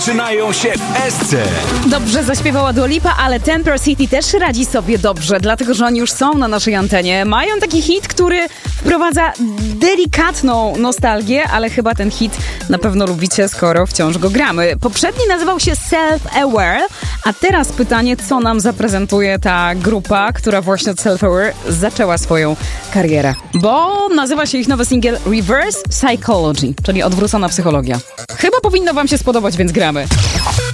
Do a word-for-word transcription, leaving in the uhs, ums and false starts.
Zaczynają się w Esce. Dobrze zaśpiewała Dua Lipa, ale Temper City też radzi sobie dobrze, dlatego że oni już są na naszej antenie. Mają taki hit, który wprowadza delikatną nostalgię, ale chyba ten hit na pewno lubicie, skoro wciąż go gramy. Poprzedni nazywał się Self-Aware, a teraz pytanie, co nam zaprezentuje ta grupa, która właśnie od Self-Aware zaczęła swoją karierę. Bo nazywa się ich nowy singiel Reverse Psychology, czyli odwrócona psychologia. Chyba powinno wam się spodobać, więc gramy.